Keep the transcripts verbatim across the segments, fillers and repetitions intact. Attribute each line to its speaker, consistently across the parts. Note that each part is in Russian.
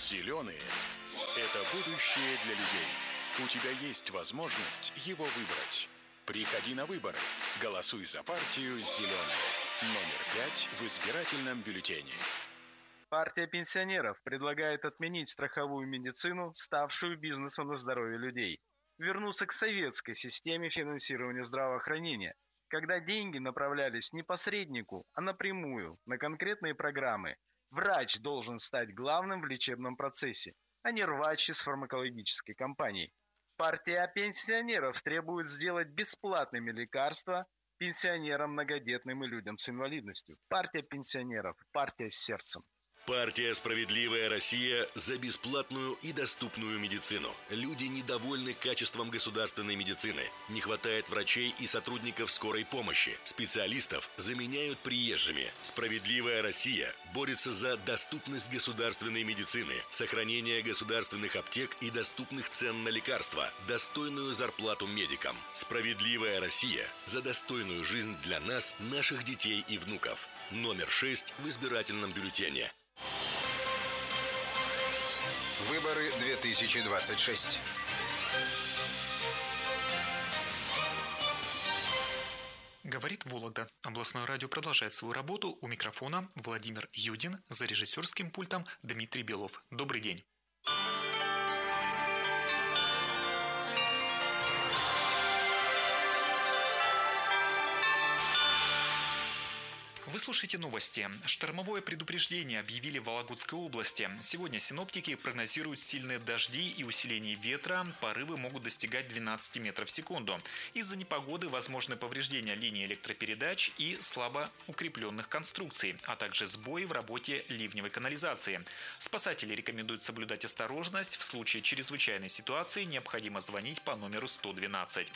Speaker 1: Зеленые – это будущее для людей. У тебя есть возможность его выбрать. Приходи на выборы. Голосуй за партию «Зеленые». Номер пять в избирательном бюллетене.
Speaker 2: Партия пенсионеров предлагает отменить страховую медицину, ставшую бизнесом на здоровье людей. Вернуться к советской системе финансирования здравоохранения, когда деньги направлялись не посреднику, а напрямую, на конкретные программы. Врач должен стать главным в лечебном процессе, а не рвач из фармакологической компании. Партия пенсионеров требует сделать бесплатными лекарства пенсионерам, многодетным и людям с инвалидностью. Партия пенсионеров – партия с сердцем.
Speaker 3: Партия «Справедливая Россия» за бесплатную и доступную медицину. Люди недовольны качеством государственной медицины. Не хватает врачей и сотрудников скорой помощи. Специалистов заменяют приезжими. «Справедливая Россия» борется за доступность государственной медицины, сохранение государственных аптек и доступных цен на лекарства, достойную зарплату медикам. «Справедливая Россия» за достойную жизнь для нас, наших детей и внуков. Номер шесть в избирательном бюллетене.
Speaker 4: Выборы две тысячи двадцать шесть.
Speaker 5: Говорит Вологда. Областное радио продолжает свою работу. У микрофона Владимир Юдин, за режиссерским пультом Дмитрий Белов. Добрый день. Вы слушаете новости. Штормовое предупреждение объявили в Вологодской области. Сегодня синоптики прогнозируют сильные дожди и усиление ветра. Порывы могут достигать двенадцати метров в секунду. Из-за непогоды возможны повреждения линии электропередач и слабо укрепленных конструкций, а также сбои в работе ливневой канализации. Спасатели рекомендуют соблюдать осторожность. В случае чрезвычайной ситуации необходимо звонить по номеру сто двенадцать.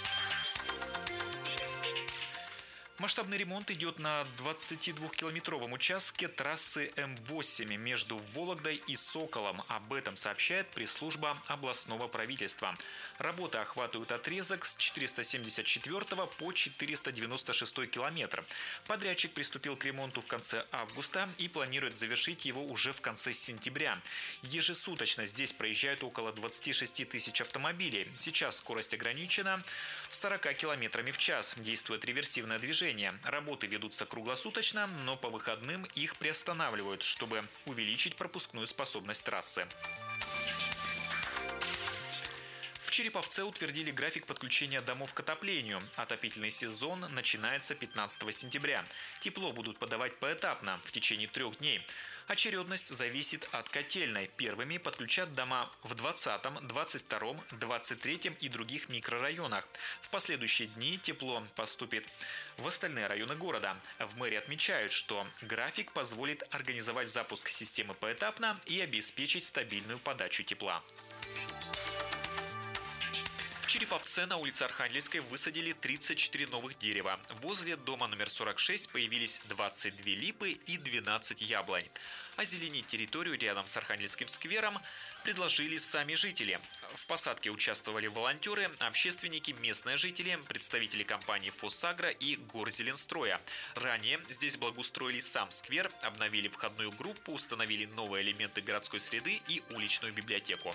Speaker 5: Масштабный ремонт идет на двадцатидвухкилометровом участке трассы М восемь между Вологдой и Соколом. Об этом сообщает пресс-служба областного правительства. Работы охватывают отрезок с четыреста семьдесят четвёртого по четыреста девяносто шестой километр. Подрядчик приступил к ремонту в конце августа и планирует завершить его уже в конце сентября. Ежесуточно здесь проезжают около двадцати шести тысяч автомобилей. Сейчас скорость ограничена сорока километрами в час. Действует реверсивное движение. Работы ведутся круглосуточно, но по выходным их приостанавливают, чтобы увеличить пропускную способность трассы. В Череповце утвердили график подключения домов к отоплению. Отопительный сезон начинается пятнадцатого сентября. Тепло будут подавать поэтапно, в течение трех дней. Очередность зависит от котельной. Первыми подключат дома в двадцатом, двадцать втором, двадцать третьем и других микрорайонах. В последующие дни тепло поступит в остальные районы города. В мэрии отмечают, что график позволит организовать запуск системы поэтапно и обеспечить стабильную подачу тепла. В Череповце на улице Архангельской высадили тридцать четыре новых дерева. Возле дома номер сорок шесть появились двадцать две липы и двенадцать яблонь. Озеленить территорию рядом с Архангельским сквером предложили сами жители. В посадке участвовали волонтеры, общественники, местные жители, представители компаний «Фосагро» и Горзеленстроя. Ранее здесь благоустроили сам сквер, обновили входную группу, установили новые элементы городской среды и уличную библиотеку.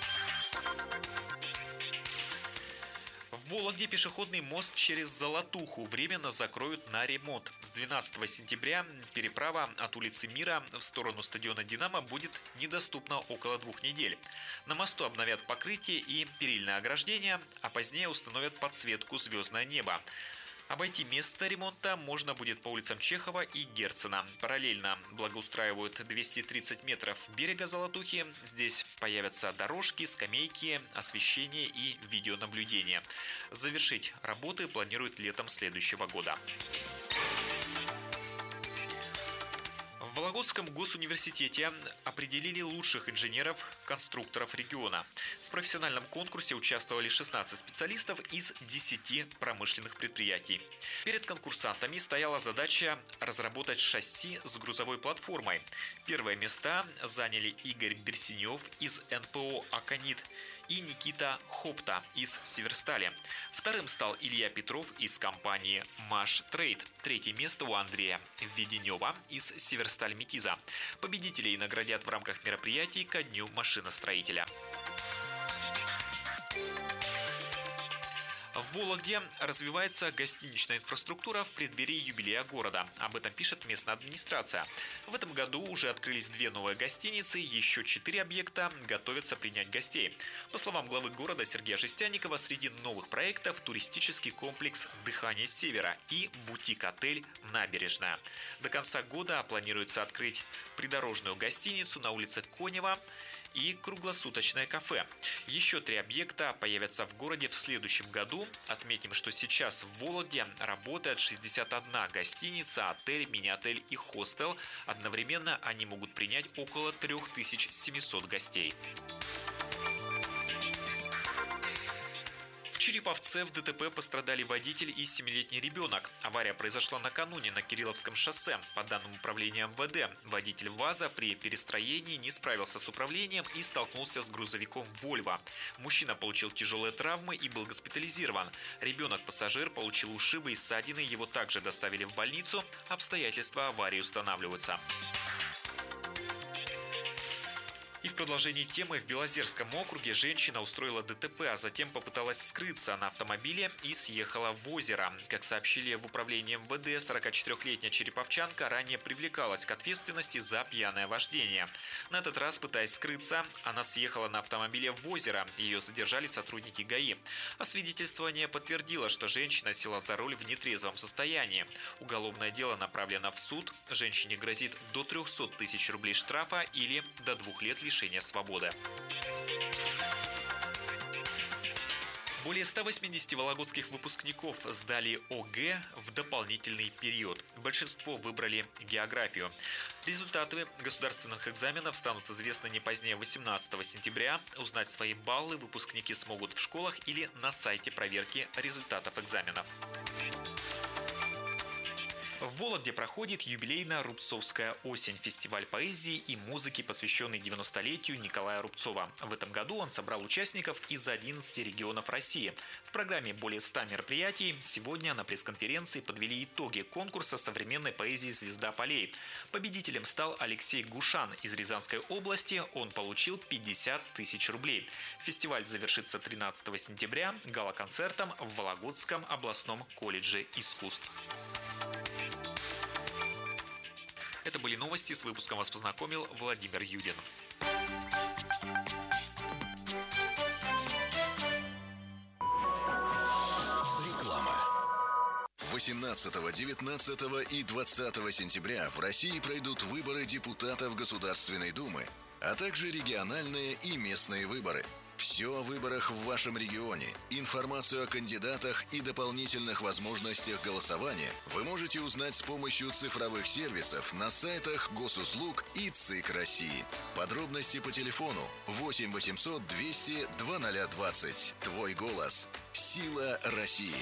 Speaker 5: В Вологде пешеходный мост через Золотуху временно закроют на ремонт. С двенадцатого сентября переправа от улицы Мира в сторону стадиона «Динамо» будет недоступна около двух недель. На мосту обновят покрытие и перильное ограждение, а позднее установят подсветку «Звездное небо». Обойти место ремонта можно будет по улицам Чехова и Герцена. Параллельно благоустраивают двести тридцать метров берега Золотухи. Здесь появятся дорожки, скамейки, освещение и видеонаблюдение. Завершить работы планируют летом следующего года. В Вологодском госуниверситете определили лучших инженеров-конструкторов региона. В профессиональном конкурсе участвовали шестнадцать специалистов из десяти промышленных предприятий. Перед конкурсантами стояла задача разработать шасси с грузовой платформой. Первые места заняли Игорь Берсенев из эн пэ о «Аконит» и Никита Хопта из Северстали. Вторым стал Илья Петров из компании Маш Трейд. Третье место у Андрея Веденева из Северсталь-Метиза. Победителей наградят в рамках мероприятий ко дню машиностроителя. В Вологде развивается гостиничная инфраструктура в преддверии юбилея города. Об этом пишет местная администрация. В этом году уже открылись две новые гостиницы, еще четыре объекта готовятся принять гостей. По словам главы города Сергея Жестяникова, среди новых проектов туристический комплекс «Дыхание Севера» и бутик-отель «Набережная». До конца года планируется открыть придорожную гостиницу на улице Конева и круглосуточное кафе. Еще три объекта появятся в городе в следующем году. Отметим, что сейчас в Вологде работает шестьдесят одна гостиница, отель, мини-отель и хостел. Одновременно они могут принять около три тысячи семьсот гостей. В Череповце в ДТП пострадали водитель и семилетний ребенок. Авария произошла накануне на Кирилловском шоссе. По данным управления эм вэ дэ, водитель ВАЗа при перестроении не справился с управлением и столкнулся с грузовиком «Вольво». Мужчина получил тяжелые травмы и был госпитализирован. Ребенок-пассажир получил ушибы и ссадины, его также доставили в больницу. Обстоятельства аварии устанавливаются. И в продолжении темы в Белозерском округе женщина устроила ДТП, а затем попыталась скрыться на автомобиле и съехала в озеро. Как сообщили в управлении эм вэ дэ, сорокачетырехлетняя череповчанка ранее привлекалась к ответственности за пьяное вождение. На этот раз, пытаясь скрыться, она съехала на автомобиле в озеро. Ее задержали сотрудники ГАИ. Освидетельствование подтвердило, что женщина села за руль в нетрезвом состоянии. Уголовное дело направлено в суд. Женщине грозит до трехсот тысяч рублей штрафа или до двух лет лишения свободы. Более ста восьмидесяти вологодских выпускников сдали о гэ в дополнительный период. Большинство выбрали географию. Результаты государственных экзаменов станут известны не позднее восемнадцатого сентября. Узнать свои баллы выпускники смогут в школах или на сайте проверки результатов экзаменов. В Вологде проходит юбилейно-Рубцовская осень – фестиваль поэзии и музыки, посвященный девяностолетию Николая Рубцова. В этом году он собрал участников из одиннадцати регионов России. В программе более ста мероприятий. Сегодня на пресс-конференции подвели итоги конкурса современной поэзии «Звезда полей». Победителем стал Алексей Гушан из Рязанской области. Он получил пятьдесят тысяч рублей. Фестиваль завершится тринадцатого сентября гала-концертом в Вологодском областном колледже искусств. Это были новости. С выпуском вас познакомил Владимир Юдин.
Speaker 1: Реклама. восемнадцатого, девятнадцатого и двадцатого сентября в России пройдут выборы депутатов Государственной Думы, а также региональные и местные выборы. Все о выборах в вашем регионе, информацию о кандидатах и дополнительных возможностях голосования вы можете узнать с помощью цифровых сервисов на сайтах Госуслуг и ЦИК России. Подробности по телефону восемь восемьсот двести двадцать двадцать. Твой голос. Сила России.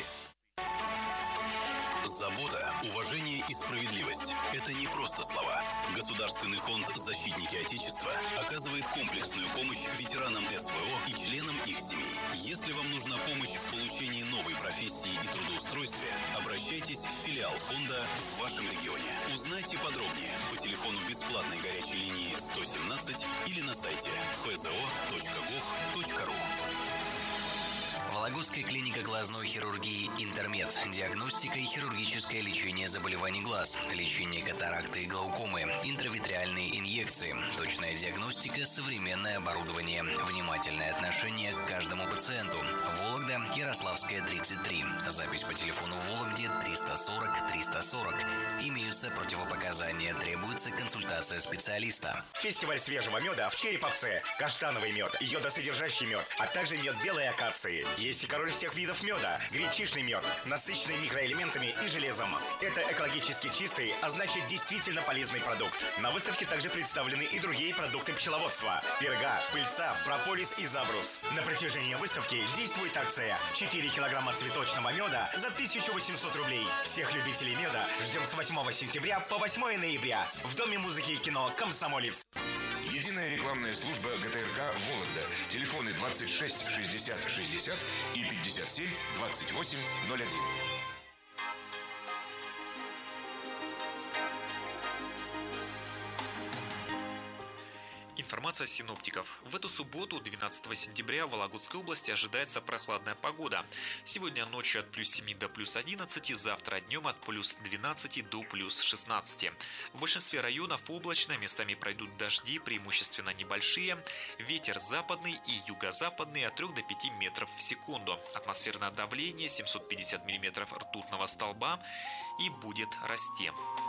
Speaker 6: Забота, уважение и справедливость – это не просто слова. Государственный фонд «Защитники Отечества» оказывает комплексную помощь ветеранам эс вэ о и членам их семей. Если вам нужна помощь в получении новой профессии и трудоустройстве, обращайтесь в филиал фонда в вашем регионе. Узнайте подробнее по телефону бесплатной горячей линии сто семнадцать или на сайте эф зэ о точка гов точка ру.
Speaker 7: Вологодская клиника глазной хирургии «Интермед». Диагностика и хирургическое лечение заболеваний глаз, лечение катаракты и глаукомы, интравитреальные инъекции, точная диагностика, современное оборудование, внимательное отношение к каждому пациенту. Вологда, Ярославская, тридцать три. Запись по телефону в Вологде триста сорок триста сорок. Имеются противопоказания, требуется консультация специалиста.
Speaker 8: Фестиваль свежего меда в Череповце. Каштановый мед, йодосодержащий мед, а также мед белой акации. Есть и король всех видов меда – гречишный мед, насыщенный микроэлементами и железом. Это экологически чистый, а значит действительно полезный продукт. На выставке также представлены и другие продукты пчеловодства – перга, пыльца, прополис и забрус. На протяжении выставки действует акция четыре килограмма цветочного меда за тысячу восемьсот рублей. Всех любителей меда ждем с восьмого сентября по восьмое ноября в Доме музыки и кино «Комсомолец».
Speaker 9: Единая рекламная служба ГТРК «Вологда». Телефоны двадцать шесть шестьдесят шестьдесят и пятьдесят семь двадцать восемь ноль один.
Speaker 5: Информация синоптиков. В эту субботу, двенадцатого сентября, в Вологодской области ожидается прохладная погода. Сегодня ночью от плюс семи до плюс одиннадцати, завтра днем от плюс двенадцати до плюс шестнадцати. В большинстве районов облачно, местами пройдут дожди, преимущественно небольшие. Ветер западный и юго-западный от трёх до пяти метров в секунду. Атмосферное давление семьсот пятьдесят миллиметров ртутного столба и будет расти.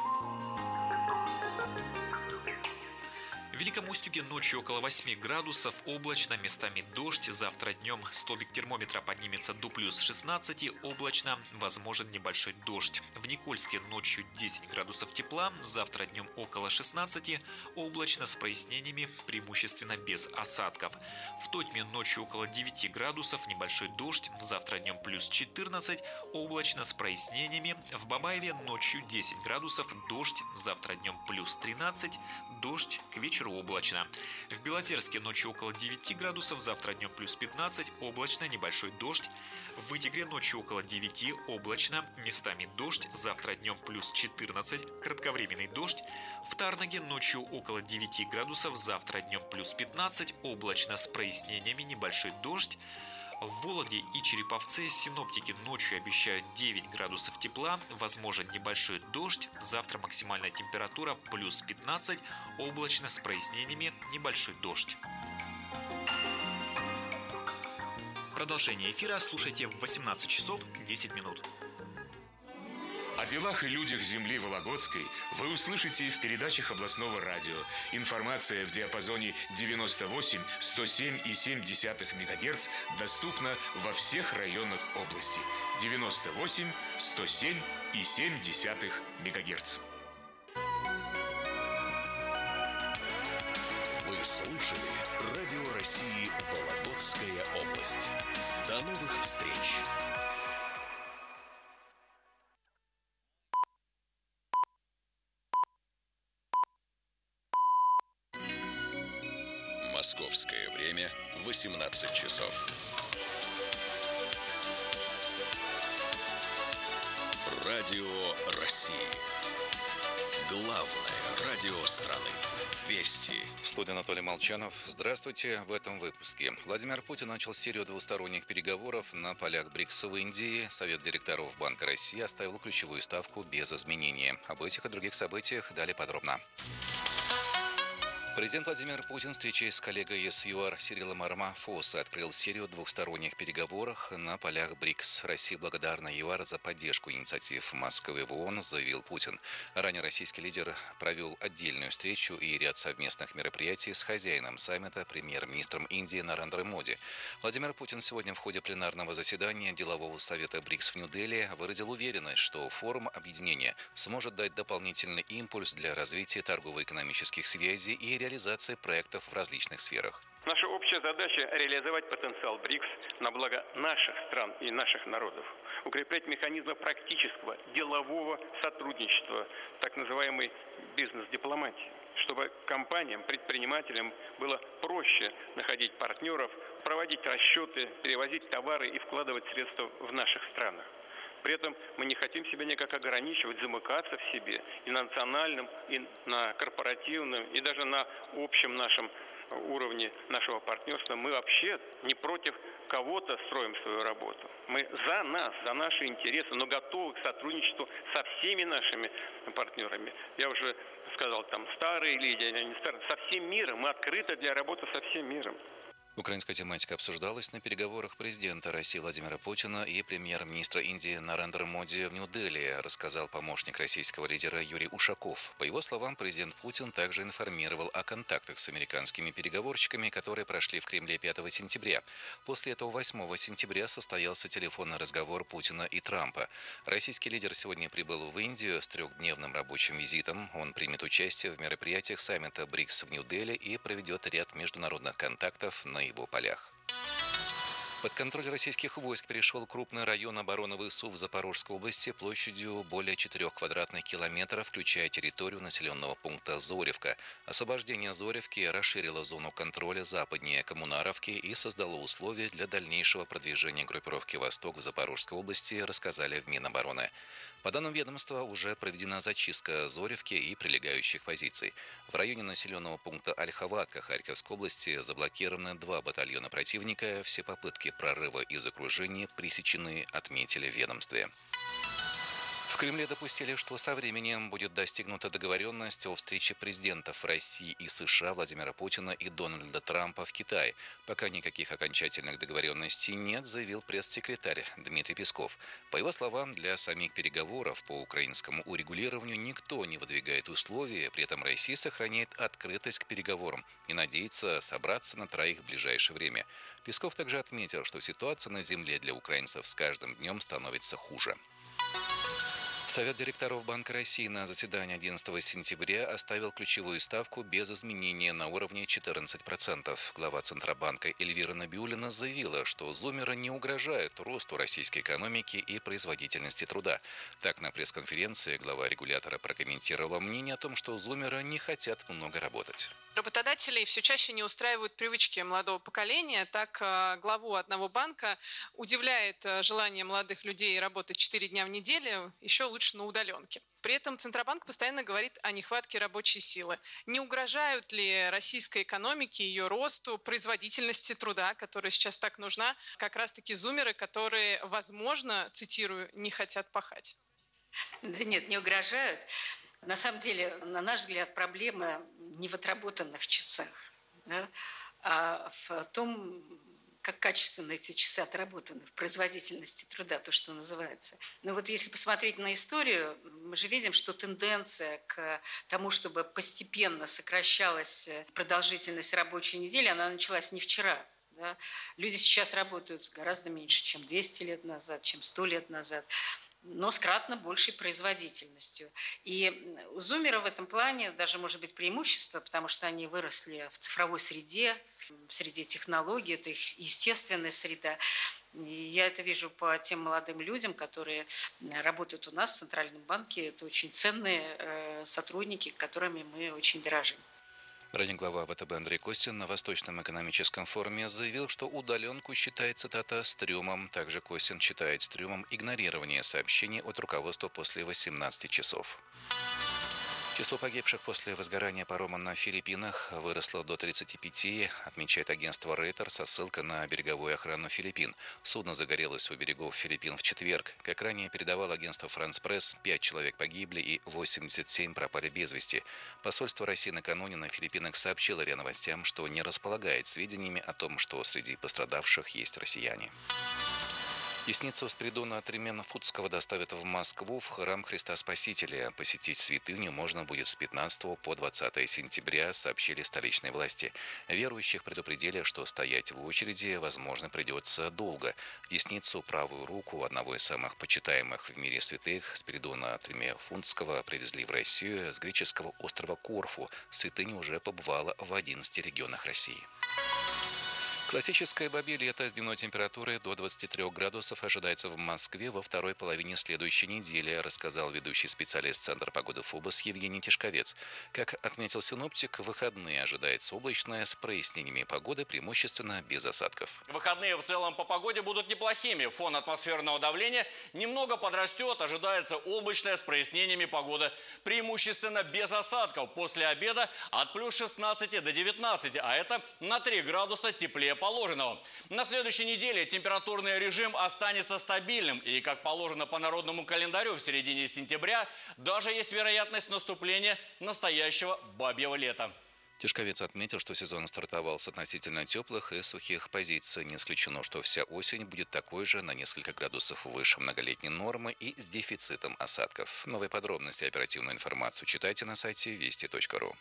Speaker 5: В Великом Устюге ночью около восьми градусов, облачно, местами дождь. Завтра днем столбик термометра поднимется до плюс шестнадцати, облачно, возможен небольшой дождь. В Никольске ночью десять градусов тепла, завтра днем около шестнадцати, облачно, с прояснениями, преимущественно без осадков. В Тотьме ночью около девяти градусов, небольшой дождь, завтра днем плюс четырнадцать, облачно, с прояснениями. В Бабаеве ночью десять градусов, дождь, завтра днем плюс тринадцать, дождь, к вечеру облачно. В Белозерске ночью около девяти градусов, завтра днем плюс пятнадцать, облачно, небольшой дождь. В Вытегре ночью около девяти, облачно, местами дождь, завтра днем плюс четырнадцать, кратковременный дождь. В Тарноге ночью около девяти градусов, завтра днем плюс пятнадцать, облачно, с прояснениями, небольшой дождь. В Вологде и Череповце синоптики ночью обещают девять градусов тепла, возможен небольшой дождь, завтра максимальная температура плюс пятнадцать, облачно, с прояснениями, небольшой дождь. Продолжение эфира слушайте в восемнадцать часов десять минут.
Speaker 9: О делах и людях земли Вологодской вы услышите в передачах областного радио. Информация в диапазоне девяносто восемь сто семь и семь десятых мегагерц доступна во всех районах области. девяносто восемь сто семь и семь десятых мегагерц.
Speaker 6: Вы слушали Радио России «Вологодская область». До новых встреч! Московское время восемнадцать часов. Радио России. Главное радио страны. Вести.
Speaker 10: В студии Анатолий Молчанов. Здравствуйте. В этом выпуске. Владимир Путин начал серию двусторонних переговоров на полях БРИКСа в Индии. Совет директоров Банка России оставил ключевую ставку без изменения. Об этих и других событиях далее подробно. Президент Владимир Путин встречей с коллегой из ЮАР Сирилом Рамафосой открыл серию двухсторонних переговоров на полях БРИКС. Россия благодарна ЮАР за поддержку инициатив Москвы в ООН, заявил Путин. Ранее российский лидер провел отдельную встречу и ряд совместных мероприятий с хозяином саммита, премьер-министром Индии Нарендрой Моди. Владимир Путин сегодня в ходе пленарного заседания делового совета БРИКС в Нью-Дели выразил уверенность, что форум объединения сможет дать дополнительный импульс для развития торгово-экономических связей и реализации проектов в различных сферах.
Speaker 11: Наша общая задача – реализовать потенциал БРИКС на благо наших стран и наших народов, укреплять механизмы практического делового сотрудничества, так называемой бизнес-дипломатии, чтобы компаниям, предпринимателям было проще находить партнеров, проводить расчеты, перевозить товары и вкладывать средства в наших странах. При этом мы не хотим себя никак ограничивать, замыкаться в себе и на национальном, и на корпоративном, и даже на общем нашем уровне нашего партнерства. Мы вообще не против кого-то строим свою работу. Мы за нас, за наши интересы, но готовы к сотрудничеству со всеми нашими партнерами. Я уже сказал, там старые лидеры, не старые, со всем миром. Мы открыты для работы со всем миром.
Speaker 10: Украинская тематика обсуждалась на переговорах президента России Владимира Путина и премьер-министра Индии Нарендры Моди в Нью-Дели, рассказал помощник российского лидера Юрий Ушаков. По его словам, президент Путин также информировал о контактах с американскими переговорщиками, которые прошли в Кремле пятого сентября. После этого восьмого сентября состоялся телефонный разговор Путина и Трампа. Российский лидер сегодня прибыл в Индию с трехдневным рабочим визитом. Он примет участие в мероприятиях саммита БРИКС в Нью-Дели и проведет ряд международных контактов на его полях. Под контроль российских войск перешел крупный район обороны ВСУ в Запорожской области площадью более четырех квадратных километров, включая территорию населенного пункта Зоревка. Освобождение Зоревки расширило зону контроля западнее Коммунаровки и создало условия для дальнейшего продвижения группировки «Восток» в Запорожской области, рассказали в Минобороны. По данным ведомства, уже проведена зачистка Зоревки и прилегающих позиций. В районе населенного пункта Ольховатка Харьковской области заблокированы два батальона противника. Все попытки прорыва из окружения пресечены, отметили в ведомстве. В Кремле допустили, что со временем будет достигнута договоренность о встрече президентов России и США Владимира Путина и Дональда Трампа в Китае. Пока никаких окончательных договоренностей нет, заявил пресс-секретарь Дмитрий Песков. По его словам, для самих переговоров по украинскому урегулированию никто не выдвигает условия, при этом Россия сохраняет открытость к переговорам и надеется собраться на троих в ближайшее время. Песков также отметил, что ситуация на земле для украинцев с каждым днем становится хуже. Совет директоров Банка России на заседании одиннадцатого сентября оставил ключевую ставку без изменения на уровне четырнадцать процентов. Глава Центробанка Эльвира Набиуллина заявила, что зумеры не угрожают росту российской экономики и производительности труда. Так, на пресс-конференции глава регулятора прокомментировала мнение о том, что зумеры не хотят много работать.
Speaker 12: Работодателей все чаще не устраивают привычки молодого поколения. Так, главу одного банка удивляет желание молодых людей работать четыре дня в неделю, еще лучше на удаленке. При этом Центробанк постоянно говорит о нехватке рабочей силы. Не угрожают ли российской экономике, ее росту, производительности труда, которая сейчас так нужна, как раз-таки зумеры, которые, возможно, цитирую, не хотят пахать?
Speaker 13: Да нет, не угрожают. На самом деле, на наш взгляд, проблема не в отработанных часах, да, а в том, как качественно эти часы отработаны, в производительности труда, то, что называется. Но вот если посмотреть на историю, мы же видим, что тенденция к тому, чтобы постепенно сокращалась продолжительность рабочей недели, она началась не вчера. Да. Люди сейчас работают гораздо меньше, чем двести лет назад, чем сто лет назад, но с кратно большей производительностью. И у зумеров в этом плане даже может быть преимущество, потому что они выросли в цифровой среде, в среде технологий, это их естественная среда. И я это вижу по тем молодым людям, которые работают у нас в Центральном банке. Это очень ценные сотрудники, которыми мы очень дорожим.
Speaker 10: Ранее глава ВТБ Андрей Костин на Восточном экономическом форуме заявил, что удаленку считает, цитата, «стрёмом». Также Костин считает стрёмом игнорирование сообщений от руководства после восемнадцати часов. Число погибших после возгорания парома на Филиппинах выросло до тридцати пяти, отмечает агентство Рейтер со ссылкой на береговую охрану Филиппин. Судно загорелось у берегов Филиппин в четверг. Как ранее передавало агентство «Франс Пресс», пять человек погибли и восемьдесят семь пропали без вести. Посольство России накануне на Филиппинах сообщило РИА Новостям, что не располагает сведениями о том, что среди пострадавших есть россияне. Десницу Спиридона Тременно-Фудского доставят в Москву в храм Христа Спасителя. Посетить святыню можно будет с пятнадцатого по двадцатое сентября, сообщили столичные власти. Верующих предупредили, что стоять в очереди, возможно, придется долго. Десницу, правую руку одного из самых почитаемых в мире святых, Спиридона Тременно-Фудского, привезли в Россию с греческого острова Корфу. Святыня уже побывала в одиннадцати регионах России. Классическое бабье лето с дневной температурой до двадцати трёх градусов ожидается в Москве во второй половине следующей недели, рассказал ведущий специалист Центра погоды ФОБОС Евгений Тишковец. Как отметил синоптик, в выходные ожидается облачное с прояснениями погоды, преимущественно без осадков.
Speaker 14: Выходные в целом по погоде будут неплохими. Фон атмосферного давления немного подрастет, ожидается облачное с прояснениями погоды, преимущественно без осадков. После обеда от плюс шестнадцати до девятнадцати, а это на три градуса теплее положенного. На следующей неделе температурный режим останется стабильным. И, как положено по народному календарю, в середине сентября даже есть вероятность наступления настоящего бабьего лета.
Speaker 10: Тишковец отметил, что сезон стартовал с относительно теплых и сухих позиций. Не исключено, что вся осень будет такой же, на несколько градусов выше многолетней нормы и с дефицитом осадков. Новые подробности и оперативную информацию читайте на сайте вести точка ру.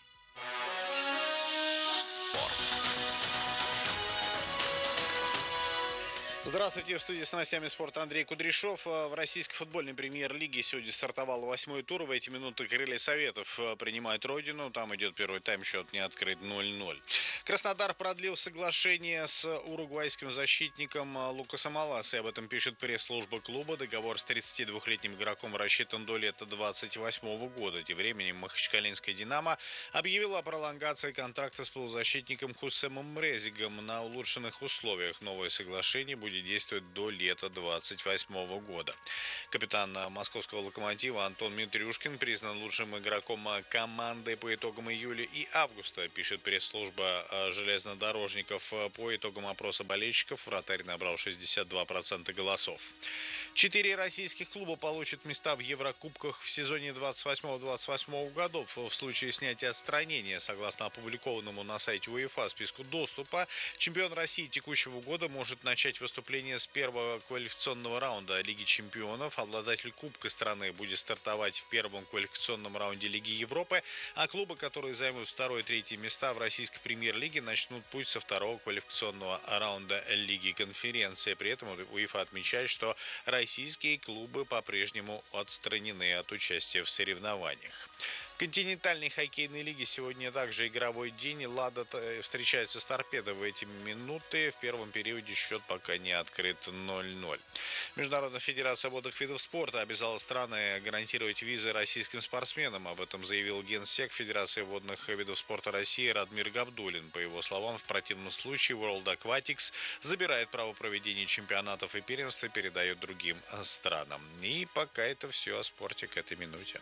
Speaker 1: Спорт.
Speaker 15: Здравствуйте, в студии с новостями спорта Андрей Кудряшов. В российской футбольной премьер-лиге сегодня стартовал восьмой тур. В эти минуты крылья Советов принимают Родину. Там идет первый тайм, счет не открыт ноль-ноль. Краснодар продлил соглашение с уругвайским защитником Лукасом Аласой. Об этом пишет пресс-служба клуба. Договор с тридцатидвухлетним игроком рассчитан до лета двадцать восьмого года. Тем временем Махачкалинская «Динамо» объявила о пролонгации контракта с полузащитником Хусемом Мрезигом на улучшенных условиях. Новое соглашение будет действует до лета двадцать восьмого года. Капитан московского «Локомотива» Антон Митрюшкин признан лучшим игроком команды по итогам июля и августа, пишет пресс-служба железнодорожников. По итогам опроса болельщиков вратарь набрал шестьдесят два процента голосов. Четыре российских клуба получат места в Еврокубках в сезоне двадцать восьмого двадцать восьмого годов. В случае снятия отстранения, согласно опубликованному на сайте УЕФА списку доступа, чемпион России текущего года может начать выступление с первого квалификационного раунда Лиги чемпионов. Обладатель Кубка страны будет стартовать в первом квалификационном раунде Лиги Европы, а клубы, которые займут второе и третье места в российской премьер-лиге, начнут путь со второго квалификационного раунда Лиги конференции. При этом УЕФА отмечает, что российские клубы по-прежнему отстранены от участия в соревнованиях. В континентальной хоккейной лиге сегодня также игровой день. «Лада» встречается с «Торпедо» в эти минуты. В первом периоде счет пока не открыт ноль-ноль. Международная федерация водных видов спорта обязала страны гарантировать визы российским спортсменам. Об этом заявил генсек Федерации водных видов спорта России Радмир Габдуллин. По его словам, в противном случае World Aquatics забирает право проведения чемпионатов и первенств и передает другим странам. И пока это все о спорте к этой минуте.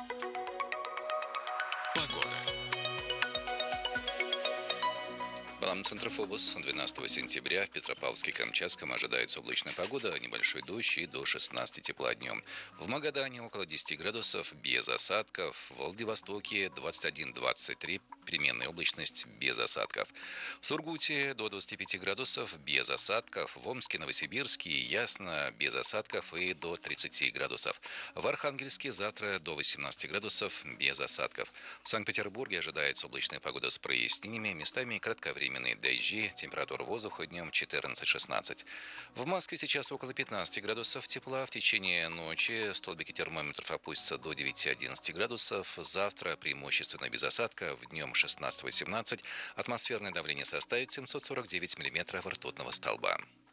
Speaker 10: Центр Фобос. двенадцатого сентября в Петропавловске-Камчатском ожидается облачная погода, небольшой дождь и до шестнадцати тепла днем. В Магадане около десяти градусов без осадков. В Владивостоке двадцать один - двадцать три, переменная облачность без осадков. В Сургуте до двадцати пяти градусов без осадков. В Омске, Новосибирске ясно без осадков и до тридцати градусов. В Архангельске завтра до восемнадцати градусов без осадков. В Санкт-Петербурге ожидается облачная погода с прояснениями, местами кратковременные дожди, температура воздуха днем четырнадцать - шестнадцать. В Москве сейчас около пятнадцати градусов тепла. В течение ночи столбики термометров опустятся до девяти - одиннадцати градусов. Завтра преимущественно без осадка, в днем шестнадцать - восемнадцать. Атмосферное давление составит семьсот сорок девять миллиметров ртутного столба.